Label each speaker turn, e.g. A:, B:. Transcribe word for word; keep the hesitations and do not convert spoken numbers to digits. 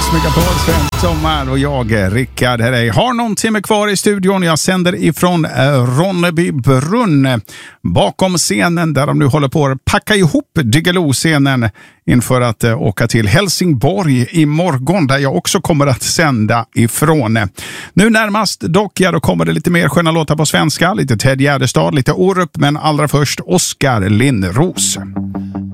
A: Mix Megapol, svensk sommar och jag, Rickard, här är. Har någon timme kvar i studion. Jag sänder ifrån Ronnebybrunn, bakom scenen där de nu håller på att packa ihop Diggiloo-scenen inför att uh, åka till Helsingborg i morgon, där jag också kommer att sända ifrån. Nu närmast dock, ja, då kommer det lite mer sköna låtar på svenska, lite Ted Gärdestad, lite Orup, men allra först Oskar Linnros.